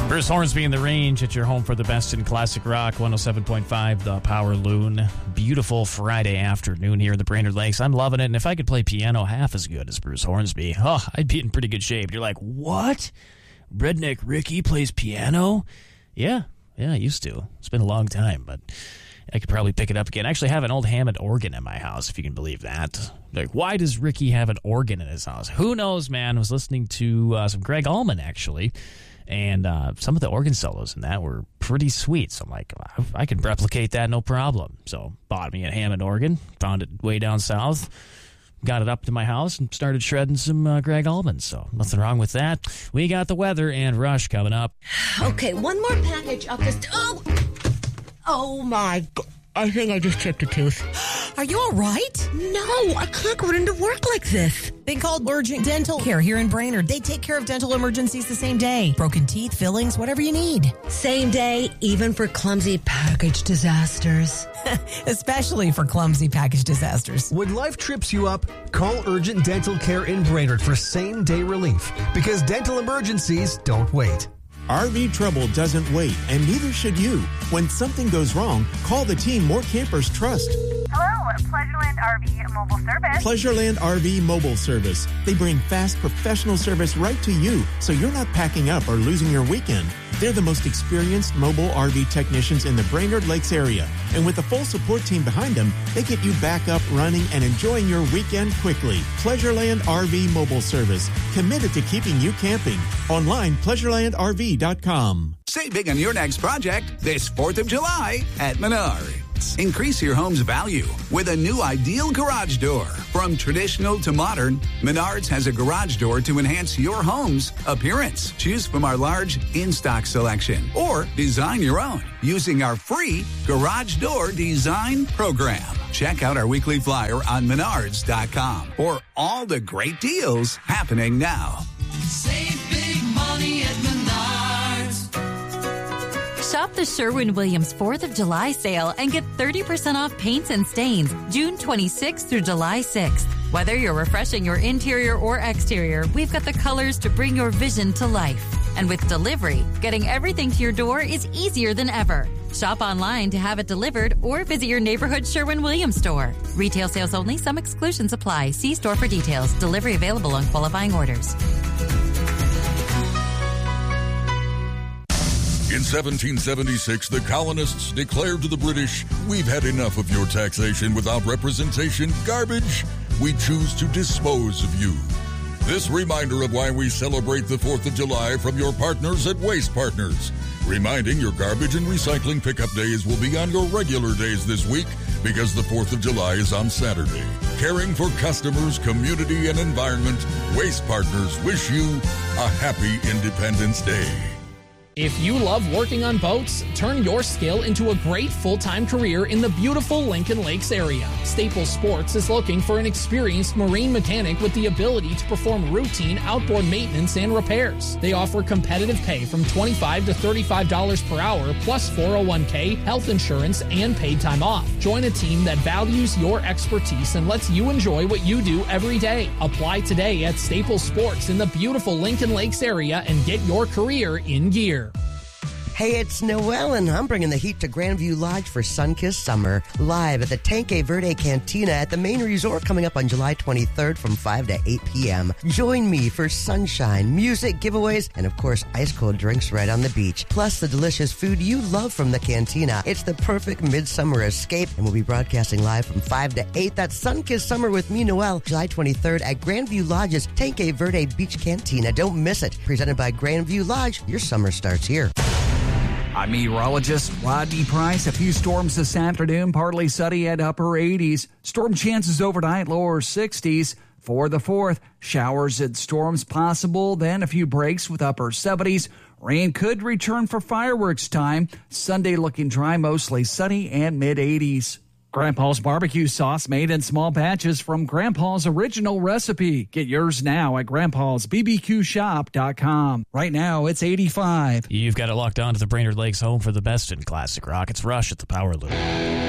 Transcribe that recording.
Bruce Hornsby in the Range at your home for the best in classic rock, 107.5 The Power Loon. Beautiful Friday afternoon here in the Brainerd Lakes. I'm loving it, and if I could play piano half as good as Bruce Hornsby, I'd be in pretty good shape. You're like, what? Redneck Ricky plays piano? Yeah, I used to. It's been a long time, but I could probably pick it up again. I actually have an old Hammond organ in my house, if you can believe that. Like, why does Ricky have an organ in his house? Who knows, man? I was listening to some Greg Allman, actually, and some of the organ solos in that were pretty sweet. So I'm like, I can replicate that, no problem. So bought me a Hammond organ, found it way down south, got it up to my house, and started shredding some Greg Allman. So nothing wrong with that. We got the weather and Rush coming up. Okay, one more package up this... Oh my God. I think I just chipped a tooth. Are you all right? No, I can't go into work like this. They called Urgent Dental Care here in Brainerd. They take care of dental emergencies the same day. Broken teeth, fillings, whatever you need. Same day, even for clumsy package disasters. Especially for clumsy package disasters. When life trips you up, call Urgent Dental Care in Brainerd for same-day relief. Because dental emergencies don't wait. RV trouble doesn't wait, and neither should you. When something goes wrong, call the team more campers trust. Hello, Pleasureland RV Mobile Service. Pleasureland RV Mobile Service. They bring fast, professional service right to you, so you're not packing up or losing your weekend. They're the most experienced mobile RV technicians in the Brainerd Lakes area. And with a full support team behind them, they get you back up, running, and enjoying your weekend quickly. Pleasureland RV Mobile Service. Committed to keeping you camping. Online, pleasurelandrv.com. Save big on your next project this 4th of July at Menards. Increase your home's value with a new ideal garage door. From traditional to modern, Menards has a garage door to enhance your home's appearance. Choose from our large in-stock selection or design your own using our free Garage Door Design Program. Check out our weekly flyer on Menards.com for all the great deals happening now. Save big money at Menards. Shop the Sherwin-Williams 4th of July sale and get 30% off paints and stains June 26th through July 6th. Whether you're refreshing your interior or exterior, we've got the colors to bring your vision to life. And with delivery, getting everything to your door is easier than ever. Shop online to have it delivered or visit your neighborhood Sherwin-Williams store. Retail sales only. Some exclusions apply. See store for details. Delivery available on qualifying orders. In 1776, the colonists declared to the British, "We've had enough of your taxation without representation. Garbage. We choose to dispose of you." This reminder of why we celebrate the 4th of July from your partners at Waste Partners. Reminding your garbage and recycling pickup days will be on your regular days this week because the 4th of July is on Saturday. Caring for customers, community, and environment, Waste Partners wish you a happy Independence Day. If you love working on boats, turn your skill into a great full-time career in the beautiful Lincoln Lakes area. Staples Sports is looking for an experienced marine mechanic with the ability to perform routine outboard maintenance and repairs. They offer competitive pay from $25 to $35 per hour, plus 401k, health insurance, and paid time off. Join a team that values your expertise and lets you enjoy what you do every day. Apply today at Staples Sports in the beautiful Lincoln Lakes area and get your career in gear. Hey, it's Noel, and I'm bringing the heat to Grandview Lodge for Sunkissed Summer, live at the Tanque Verde Cantina at the main resort coming up on July 23rd from 5 to 8 p.m. Join me for sunshine, music, giveaways, and of course, ice-cold drinks right on the beach, plus the delicious food you love from the cantina. It's the perfect midsummer escape, and we'll be broadcasting live from 5 to 8. That's Sunkissed Summer with me, Noel, July 23rd at Grandview Lodge's Tanque Verde Beach Cantina. Don't miss it. Presented by Grandview Lodge, your summer starts here. I'm meteorologist Rodney Price. A few storms this afternoon, partly sunny at upper 80s. Storm chances overnight, lower 60s. For the 4th, showers and storms possible, then a few breaks with upper 70s. Rain could return for fireworks time. Sunday looking dry, mostly sunny and mid-80s. Grandpa's barbecue sauce made in small batches from Grandpa's original recipe. Get yours now at grandpa'sbbqshop.com. Right now, it's 85. You've got it locked on to the Brainerd Lakes home for the best in classic rock. It's Rush at the Power Loop.